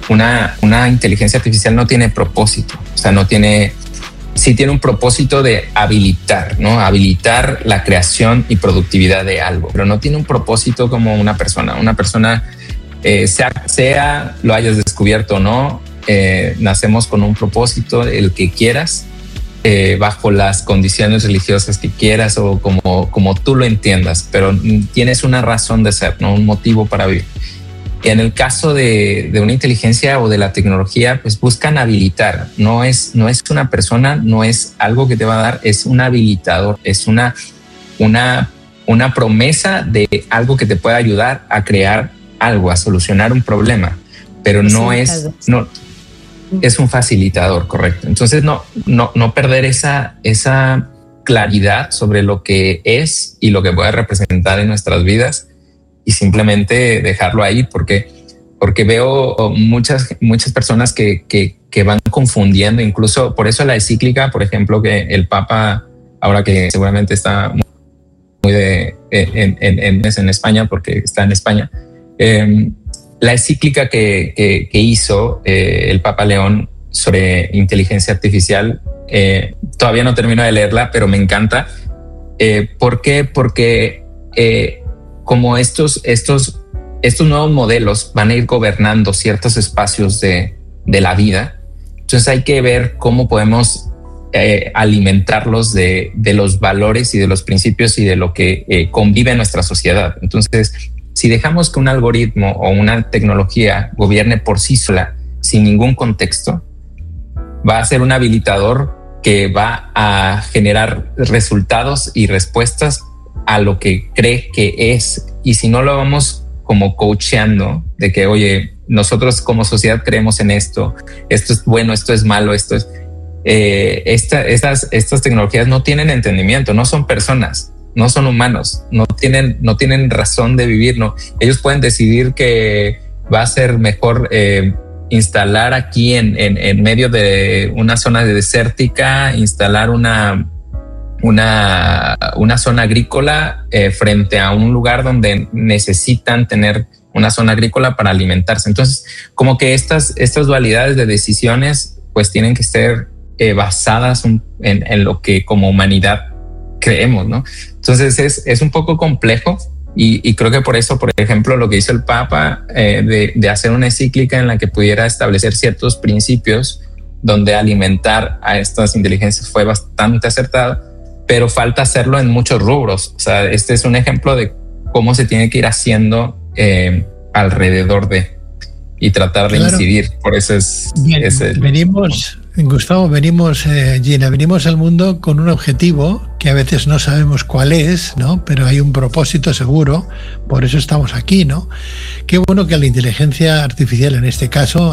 una inteligencia artificial no tiene propósito, o sea, sí tiene un propósito de habilitar, ¿no? Habilitar la creación y productividad de algo, pero no tiene un propósito como una persona. Una persona, sea lo hayas descubierto o no, nacemos con un propósito, el que quieras, bajo las condiciones religiosas que quieras o como tú lo entiendas, pero tienes una razón de ser, ¿no? Un motivo para vivir. En el caso de una inteligencia o de la tecnología, pues buscan habilitar. No es una persona, no es algo que te va a dar, es un habilitador, es una promesa de algo que te pueda ayudar a crear algo, a solucionar un problema, pero es un facilitador, correcto. Entonces no perder esa claridad sobre lo que es y lo que puede representar en nuestras vidas, y simplemente dejarlo ahí, porque veo muchas personas que van confundiendo. Incluso por eso la encíclica, por ejemplo, que el Papa, ahora que seguramente está muy en España, porque está en España, la encíclica que hizo el Papa León sobre inteligencia artificial, todavía no termino de leerla, pero me encanta. ¿Por qué? Porque como estos nuevos modelos van a ir gobernando ciertos espacios de la vida, entonces hay que ver cómo podemos alimentarlos de los valores y de los principios y de lo que convive en nuestra sociedad. Entonces, si dejamos que un algoritmo o una tecnología gobierne por sí sola, sin ningún contexto, va a ser un habilitador que va a generar resultados y respuestas a lo que cree que es. Y si no lo vamos como coacheando de que, oye, nosotros como sociedad creemos en esto es bueno, esto es malo, esto es... estas tecnologías no tienen entendimiento, no son personas, no son humanos, no tienen razón de vivir. No. Ellos pueden decidir que va a ser mejor instalar aquí en medio de una zona desértica, instalar una zona agrícola frente a un lugar donde necesitan tener una zona agrícola para alimentarse. Entonces, como que estas dualidades de decisiones pues tienen que ser basadas en lo que como humanidad creemos, ¿no? Entonces es un poco complejo y creo que por eso, por ejemplo, lo que hizo el Papa de hacer una encíclica en la que pudiera establecer ciertos principios donde alimentar a estas inteligencias fue bastante acertado, pero falta hacerlo en muchos rubros. O sea, este es un ejemplo de cómo se tiene que ir haciendo alrededor de y tratar de incidir. Por eso es... Bien, Gustavo, Gina, venimos al mundo con un objetivo que a veces no sabemos cuál es, ¿no? Pero hay un propósito seguro, por eso estamos aquí, ¿no? Qué bueno que la inteligencia artificial, en este caso,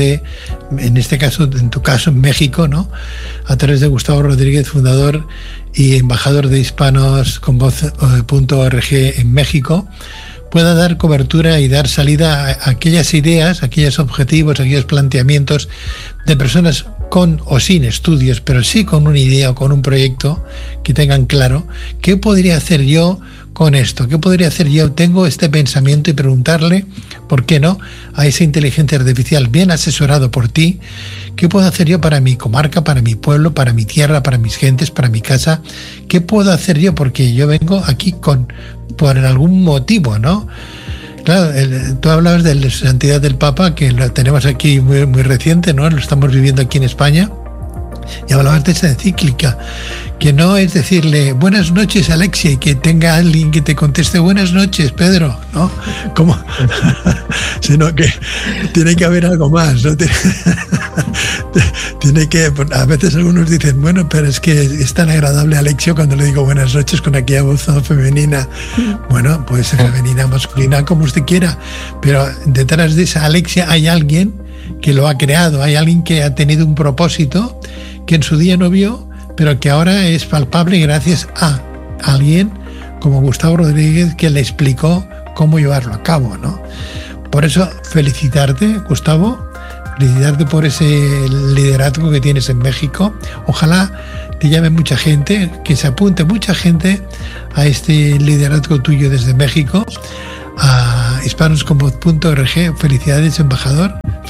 en tu caso, en México, ¿no? A través de Gustavo Rodríguez, fundador y embajador de hispanos.org en México, pueda dar cobertura y dar salida a aquellas ideas, aquellos objetivos, aquellos planteamientos de personas con o sin estudios, pero sí con una idea o con un proyecto que tengan claro qué podría hacer yo con esto, qué podría hacer yo. Tengo este pensamiento y preguntarle, ¿por qué no?, a esa inteligencia artificial bien asesorado por ti, ¿qué puedo hacer yo para mi comarca, para mi pueblo, para mi tierra, para mis gentes, para mi casa? ¿Qué puedo hacer yo? Porque yo vengo aquí por algún motivo, ¿no? Claro, tú hablabas de la santidad del Papa, que lo tenemos aquí muy, muy reciente, ¿no? Lo estamos viviendo aquí en España. Y hablabas de esa encíclica, que no es decirle buenas noches Alexia y que tenga alguien que te conteste buenas noches Pedro, ¿no? Como sino que tiene que haber algo más, ¿no? Tiene que, a veces algunos dicen, bueno, pero es que es tan agradable Alexia cuando le digo buenas noches con aquella voz femenina. Bueno, puede ser femenina, masculina, como usted quiera, pero detrás de esa Alexia hay alguien que lo ha creado, hay alguien que ha tenido un propósito que en su día no vio, pero que ahora es palpable gracias a alguien como Gustavo Rodríguez, que le explicó cómo llevarlo a cabo, ¿no? Por eso felicitarte, Gustavo, felicitarte por ese liderazgo que tienes en México. Ojalá te llame mucha gente, que se apunte mucha gente a este liderazgo tuyo desde México, a hispanos.org. Felicidades, embajador.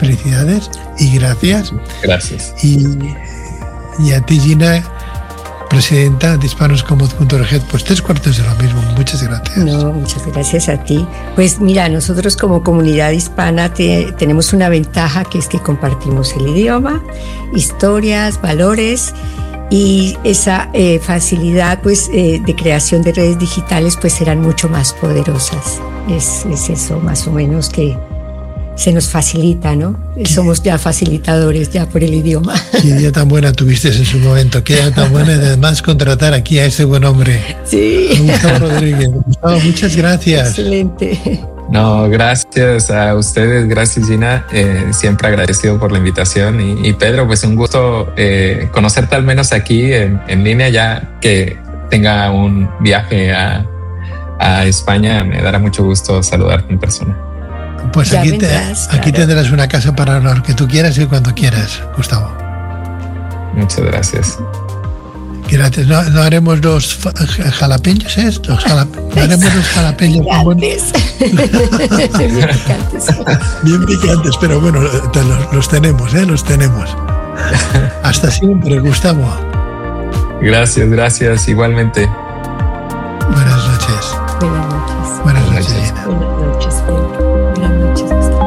felicidades y gracias. Gracias. Y a ti, Gina, presidenta de hispanoscomoz.org, pues 3/4 de lo mismo. Muchas gracias. No, muchas gracias a ti. Pues mira, nosotros como comunidad hispana tenemos una ventaja, que es que compartimos el idioma, historias, valores, y esa facilidad pues de creación de redes digitales pues serán mucho más poderosas. Es eso más o menos que se nos facilita, ¿no? Somos ya facilitadores ya por el idioma. Qué idea tan buena tuviste en su momento, qué idea tan buena, y además contratar aquí a ese buen hombre. Sí. Gustavo Rodríguez. Gustavo, muchas gracias. Excelente. No, gracias a ustedes, gracias Gina, siempre agradecido por la invitación y Pedro, pues un gusto conocerte al menos aquí en línea, ya que tenga un viaje a España, me dará mucho gusto saludarte en persona. Pues ya aquí, vendrás, aquí claro. tendrás una casa para lo que tú quieras y cuando quieras, Gustavo. Muchas gracias. Gracias. No haremos los jalapeños, no haremos los jalapeños Picantes. Bien picantes. bien picantes, pero bueno, los tenemos, los tenemos. Hasta siempre, Gustavo. Gracias, igualmente. Buenas noches. Buenas noches. Buenas noches, Gina. Buenas noches, Pedro. Buenas noches, Gustavo.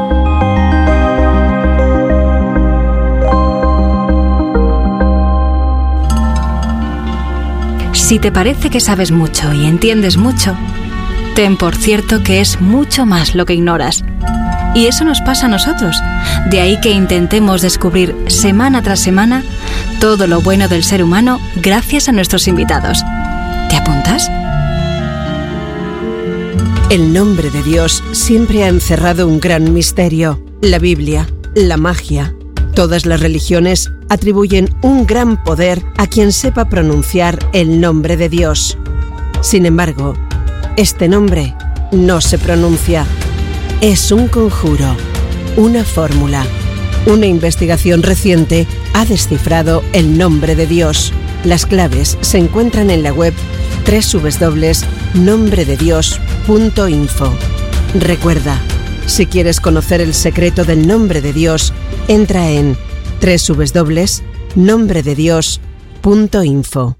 Si te parece que sabes mucho y entiendes mucho, ten por cierto que es mucho más lo que ignoras. Y eso nos pasa a nosotros. De ahí que intentemos descubrir semana tras semana todo lo bueno del ser humano gracias a nuestros invitados. ¿Te apuntas? El nombre de Dios siempre ha encerrado un gran misterio. La Biblia, la magia. Todas las religiones atribuyen un gran poder a quien sepa pronunciar el nombre de Dios. Sin embargo, este nombre no se pronuncia. Es un conjuro, una fórmula. Una investigación reciente ha descifrado el nombre de Dios. Las claves se encuentran en la web www.nombrededios.info. Recuerda, si quieres conocer el secreto del nombre de Dios, entra en www.nombrededios.info.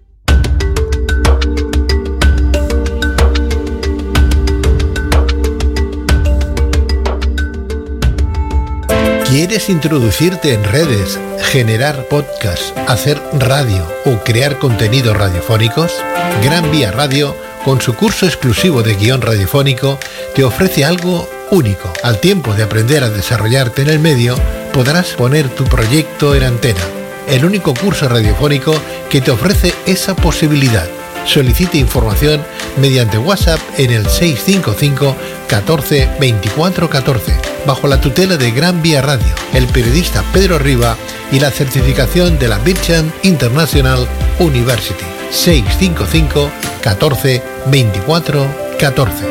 ¿Quieres introducirte en redes, generar podcasts, hacer radio o crear contenidos radiofónicos? Gran Vía Radio, con su curso exclusivo de guión radiofónico, te ofrece algo único. Al tiempo de aprender a desarrollarte en el medio, podrás poner tu proyecto en antena. El único curso radiofónico que te ofrece esa posibilidad. Solicite información mediante WhatsApp en el 655 14 24 14, bajo la tutela de Gran Vía Radio, el periodista Pedro Riba y la certificación de la Bircham International University. 655 14 24 14.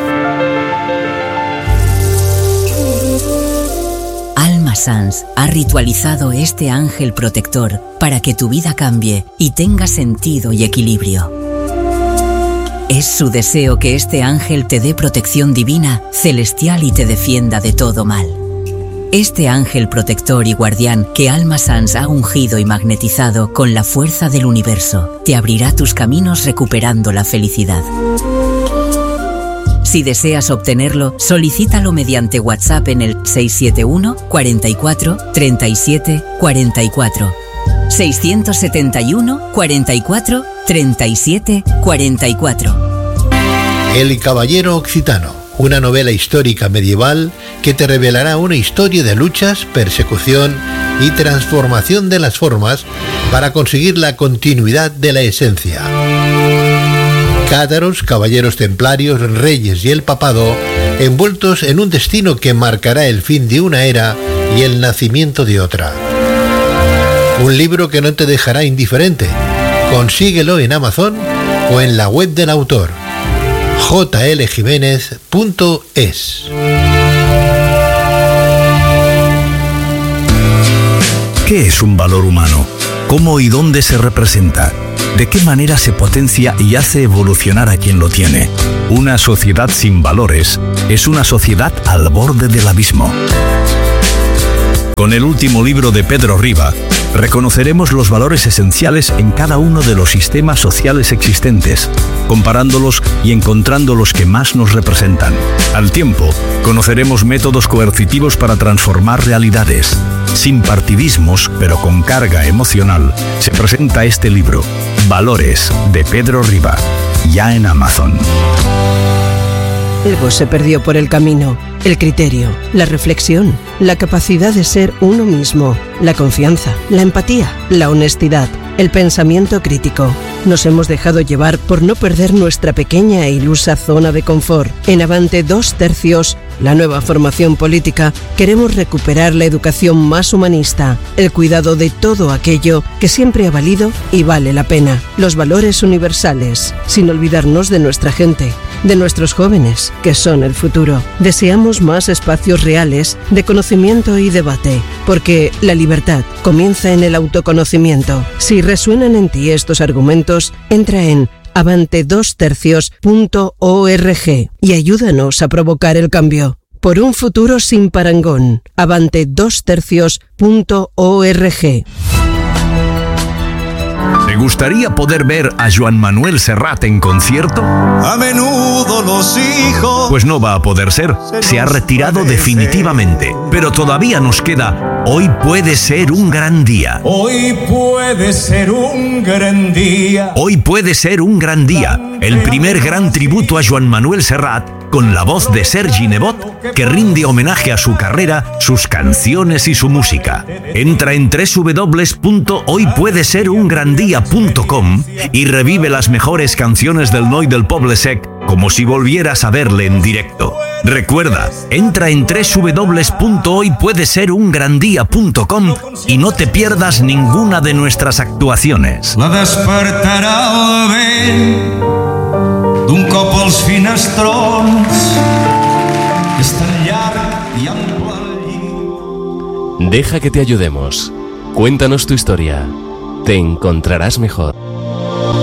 Alma Sans ha ritualizado este ángel protector para que tu vida cambie y tenga sentido y equilibrio. Es su deseo que este ángel te dé protección divina, celestial y te defienda de todo mal. Este ángel protector y guardián que Alma Sans ha ungido y magnetizado con la fuerza del universo, te abrirá tus caminos recuperando la felicidad. Si deseas obtenerlo, solicítalo mediante WhatsApp en el 671 44 37 44. 671 44 37 44. El Caballero Occitano, una novela histórica medieval que te revelará una historia de luchas, persecución y transformación de las formas para conseguir la continuidad de la esencia. Cátaros, caballeros templarios, reyes y el papado, envueltos en un destino que marcará el fin de una era y el nacimiento de otra. Un libro que no te dejará indiferente. Consíguelo en Amazon o en la web del autor, jljiménez.es. ¿Qué es un valor humano? ¿Cómo y dónde se representa? ¿De qué manera se potencia y hace evolucionar a quien lo tiene? Una sociedad sin valores es una sociedad al borde del abismo. Con el último libro de Pedro Riba, reconoceremos los valores esenciales en cada uno de los sistemas sociales existentes, comparándolos y encontrando los que más nos representan. Al tiempo, conoceremos métodos coercitivos para transformar realidades. Sin partidismos, pero con carga emocional, se presenta este libro, Valores, de Pedro Riba, ya en Amazon. Algo se perdió por el camino. El criterio, la reflexión, la capacidad de ser uno mismo, la confianza, la empatía, la honestidad, el pensamiento crítico. Nos hemos dejado llevar por no perder nuestra pequeña e ilusa zona de confort. En Avante 2/3, la nueva formación política, queremos recuperar la educación más humanista, el cuidado de todo aquello que siempre ha valido y vale la pena, los valores universales, sin olvidarnos de nuestra gente, de nuestros jóvenes, que son el futuro. Deseamos más espacios reales de conocimiento y debate, porque la libertad comienza en el autoconocimiento. Si resuenan en ti estos argumentos, entra en avante2tercios.org y ayúdanos a provocar el cambio. Por un futuro sin parangón. avante2tercios.org. ¿Te gustaría poder ver a Joan Manuel Serrat en concierto? A menudo los hijos... Pues no va a poder ser. Se ha retirado definitivamente. Pero todavía nos queda Hoy puede ser un gran día. Hoy puede ser un gran día. Hoy puede ser un gran día. El primer gran tributo a Joan Manuel Serrat, con la voz de Sergi Nebot, que rinde homenaje a su carrera, sus canciones y su música. Entra en www.hoypuedeserungrandia.com y revive las mejores canciones del Noi del Poble Sec como si volvieras a verle en directo. Recuerda, entra en www.hoypuedeserungrandia.com y no te pierdas ninguna de nuestras actuaciones. La despertarà el vent d'un cop als finestrons. És tan llarg i ample el llit. Deja que te ayudemos. Cuéntanos tu historia. Te encontrarás mejor.